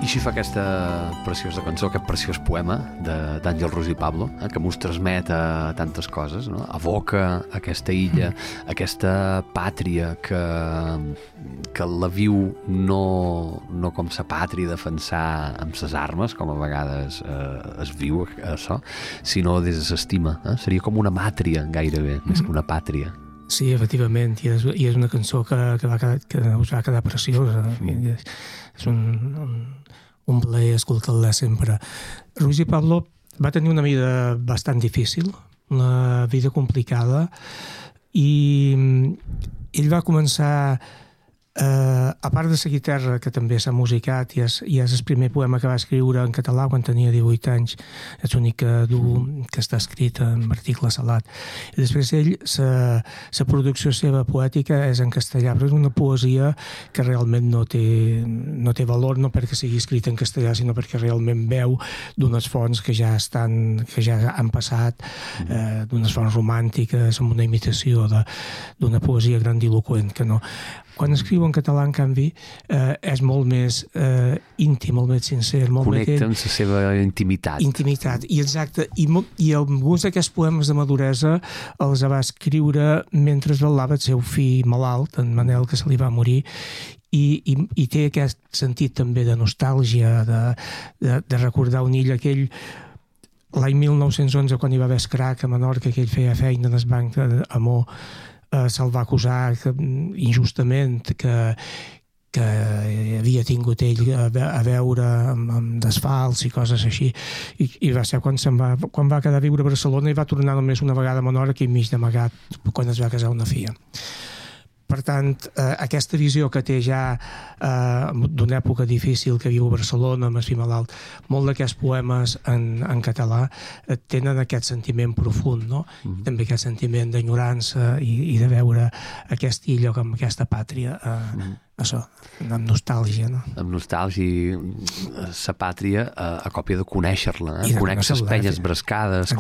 I així fa aquesta preciosa cançó, aquest preciós poema d'Àngel Ros i Pablo, que mos transmet a tantes coses, no? Evoca aquesta illa, aquesta pàtria que la viu no com sa pàtria defensar amb ses armes, com a vegades es viu això, sinó des de l'estima. Seria com una màtria gairebé, més que una pàtria. Sí, efectivament, i és una cançó que us va quedar preciosa. És un plaer escoltar-la sempre. Ruiz i Pablo va tenir una vida bastant difícil, una vida complicada, i ell va començar, a part de la guitarra, que també s'ha musicat, i és el primer poema que va escriure en català quan tenia 18 anys, és l'únic que està escrit en article salat. I després ell, la producció seva poètica és en castellà, però és una poesia que realment no té valor, no perquè sigui escrita en castellà, sinó perquè realment veu d'unes fonts que ja han passat, d'unes fonts romàntiques, amb una imitació d'una poesia grandiloquent que no. Quan escriu en català, en canvi, és molt més íntim, molt més sincer. Connecta amb la seva intimitat. Intimitat, i exacte. I alguns d'aquests poemes de maduresa els va escriure mentre velava el seu fill malalt, en Manel, que se li va morir, i té aquest sentit també de nostàlgia, de recordar un illa aquell. L'any 1911, quan hi va haver el crac a Menorca, que ell feia feina en el banc d'Amor, se'l va acusar injustament que havia tingut ell a veure amb desfals i coses així, i va ser quan va quedar a viure a Barcelona i va tornar només una vegada a Menorca i mig d'amagat quan es va casar una filla. Per tant, aquesta visió que té ja d'una època difícil que viu a Barcelona amb el fill malalt, molt d'aquests poemes en català tenen aquest sentiment profund, no? També aquest sentiment d'enyorança i de veure aquesta illa com aquesta pàtria, això, amb nostàlgia, no? Amb nostàlgia, la pàtria a còpia de conèixer-la, conèixer les penyes brescades,